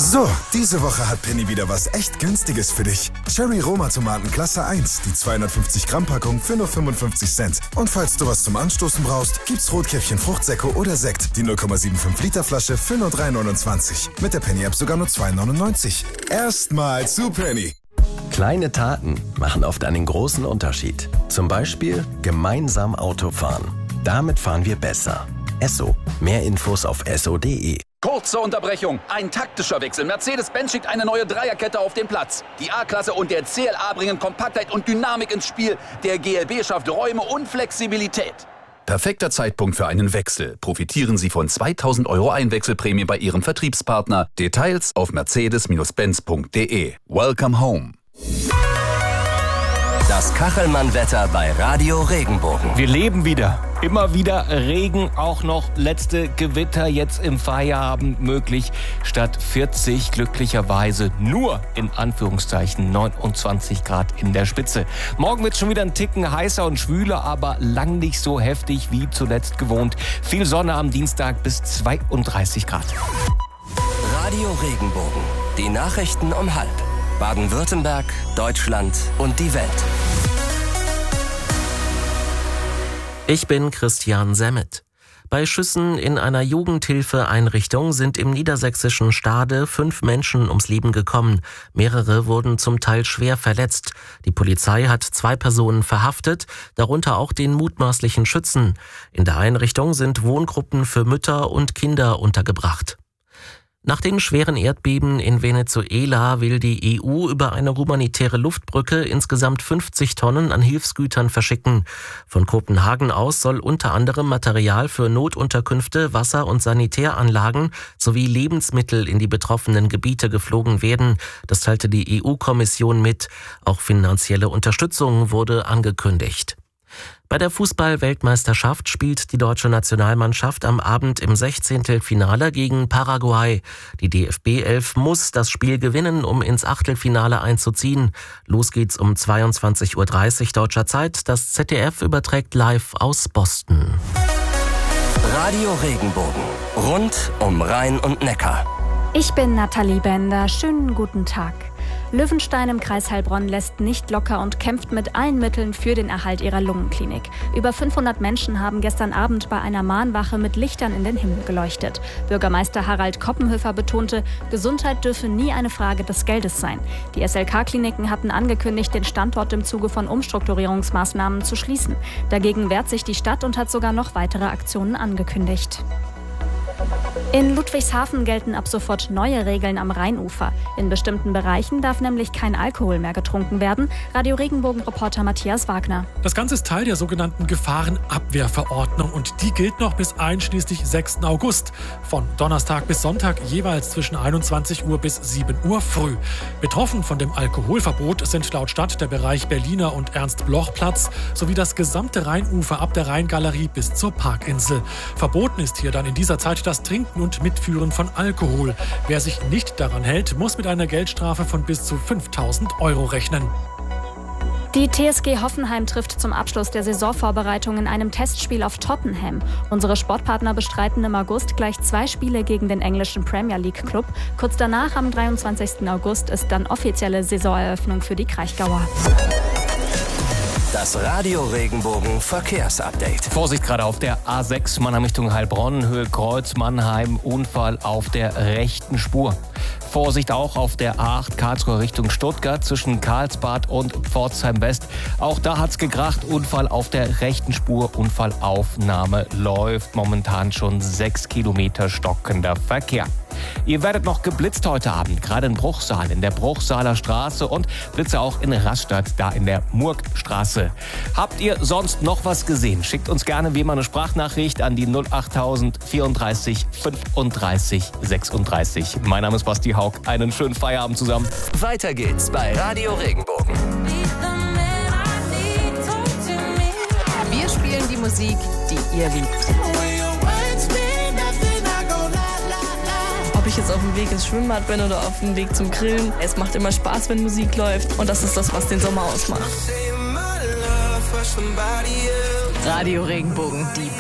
So, diese Woche hat Penny wieder was echt Günstiges für dich. Cherry Roma Tomaten Klasse 1, die 250 Gramm Packung für nur 55 Cent. Und falls du was zum Anstoßen brauchst, gibt's Rotkäppchen Fruchtsäcke oder Sekt, die 0,75 Liter Flasche für nur 3,29. Mit der Penny App sogar nur 2,99. Erstmal zu Penny. Kleine Taten machen oft einen großen Unterschied. Zum Beispiel gemeinsam Auto fahren. Damit fahren wir besser. Esso. Mehr Infos auf esso.de. Kurze Unterbrechung. Ein taktischer Wechsel. Mercedes-Benz schickt eine neue Dreierkette auf den Platz. Die A-Klasse und der CLA bringen Kompaktheit und Dynamik ins Spiel. Der GLB schafft Räume und Flexibilität. Perfekter Zeitpunkt für einen Wechsel. Profitieren Sie von 2.000 € Einwechselprämie bei Ihrem Vertriebspartner. Details auf mercedes-benz.de. Welcome home. Das Kachelmann-Wetter bei Radio Regenbogen. Wir leben wieder. Immer wieder Regen, auch noch letzte Gewitter jetzt im Feierabend möglich. Statt 40 glücklicherweise nur in Anführungszeichen 29 Grad in der Spitze. Morgen wird es schon wieder ein Ticken heißer und schwüler, aber lang nicht so heftig wie zuletzt gewohnt. Viel Sonne am Dienstag bis 32 Grad. Radio Regenbogen. Die Nachrichten um 12:30. Baden-Württemberg, Deutschland und die Welt. Ich bin Christian Semmet. Bei Schüssen in einer Jugendhilfeeinrichtung sind im niedersächsischen Stade 5 Menschen ums Leben gekommen. Mehrere wurden zum Teil schwer verletzt. Die Polizei hat 2 Personen verhaftet, darunter auch den mutmaßlichen Schützen. In der Einrichtung sind Wohngruppen für Mütter und Kinder untergebracht. Nach den schweren Erdbeben in Venezuela will die EU über eine humanitäre Luftbrücke insgesamt 50 Tonnen an Hilfsgütern verschicken. Von Kopenhagen aus soll unter anderem Material für Notunterkünfte, Wasser- und Sanitäranlagen sowie Lebensmittel in die betroffenen Gebiete geflogen werden. Das teilte die EU-Kommission mit. Auch finanzielle Unterstützung wurde angekündigt. Bei der Fußball-Weltmeisterschaft spielt die deutsche Nationalmannschaft am Abend im 16. Finale gegen Paraguay. Die DFB-11 muss das Spiel gewinnen, um ins Achtelfinale einzuziehen. Los geht's um 22:30 Uhr deutscher Zeit. Das ZDF überträgt live aus Boston. Radio Regenbogen. Rund um Rhein und Neckar. Ich bin Nathalie Bender. Schönen guten Tag. Löwenstein im Kreis Heilbronn lässt nicht locker und kämpft mit allen Mitteln für den Erhalt ihrer Lungenklinik. Über 500 Menschen haben gestern Abend bei einer Mahnwache mit Lichtern in den Himmel geleuchtet. Bürgermeister Harald Koppenhöfer betonte, Gesundheit dürfe nie eine Frage des Geldes sein. Die SLK-Kliniken hatten angekündigt, den Standort im Zuge von Umstrukturierungsmaßnahmen zu schließen. Dagegen wehrt sich die Stadt und hat sogar noch weitere Aktionen angekündigt. In Ludwigshafen gelten ab sofort neue Regeln am Rheinufer. In bestimmten Bereichen darf nämlich kein Alkohol mehr getrunken werden. Radio Regenbogen-Reporter Matthias Wagner. Das Ganze ist Teil der sogenannten Gefahrenabwehrverordnung und die gilt noch bis einschließlich 6. August. Von Donnerstag bis Sonntag jeweils zwischen 21 Uhr bis 7 Uhr früh. Betroffen von dem Alkoholverbot sind laut Stadt der Bereich Berliner und Ernst-Bloch-Platz sowie das gesamte Rheinufer ab der Rheingalerie bis zur Parkinsel. Verboten ist hier dann in dieser Zeit das Trinken und Mitführen von Alkohol. Wer sich nicht daran hält, muss mit einer Geldstrafe von bis zu 5.000 € rechnen. Die TSG Hoffenheim trifft zum Abschluss der Saisonvorbereitung in einem Testspiel auf Tottenham. Unsere Sportpartner bestreiten im August gleich 2 Spiele gegen den englischen Premier League Club. Kurz danach, am 23. August, ist dann offizielle Saisoneröffnung für die Kraichgauer. Das Radio Regenbogen Verkehrsupdate. Vorsicht gerade auf der A6 Mannheim Richtung Heilbronn, Höhe Kreuz Mannheim, Unfall auf der rechten Spur. Vorsicht auch auf der A8 Karlsruhe Richtung Stuttgart zwischen Karlsbad und Pforzheim West. Auch da hat's gekracht, Unfall auf der rechten Spur, Unfallaufnahme läuft momentan schon 6 Kilometer stockender Verkehr. Ihr werdet noch geblitzt heute Abend, gerade in Bruchsal, in der Bruchsaler Straße und Blitze auch in Rastatt, da in der Murgstraße. Habt ihr sonst noch was gesehen? Schickt uns gerne wie immer eine Sprachnachricht an die 08000 34 35 36. Mein Name ist Basti Haug. Einen schönen Feierabend zusammen. Weiter geht's bei Radio Regenbogen. Wir spielen die Musik, die ihr liebt. Ob ich jetzt auf dem Weg ins Schwimmbad bin oder auf dem Weg zum Grillen. Es macht immer Spaß, wenn Musik läuft. Und das ist das, was den Sommer ausmacht. Radio Regenbogen, die